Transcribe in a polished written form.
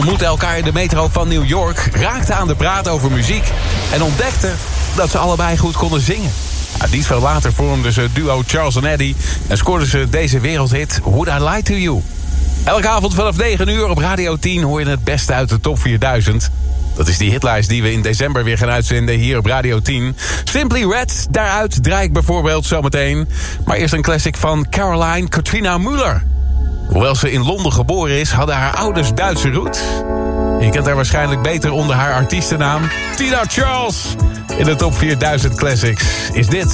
ontmoetten elkaar in de metro van New York, raakten aan de praat over muziek en ontdekten dat ze allebei goed konden zingen. Niet veel later vormden ze duo Charles & Eddie en scoorden ze deze wereldhit Would I Lie to You. Elke avond vanaf 9 uur op Radio 10 hoor je het beste uit de top 4000. Dat is die hitlijst die we in december weer gaan uitzenden hier op Radio 10. Simply Red, daaruit draai ik bijvoorbeeld zometeen. Maar eerst een classic van Caroline Katrina Müller. Hoewel ze in Londen geboren is, hadden haar ouders Duitse roots. Je kent haar waarschijnlijk beter onder haar artiestennaam Tina Charles. In de top 4000 classics is dit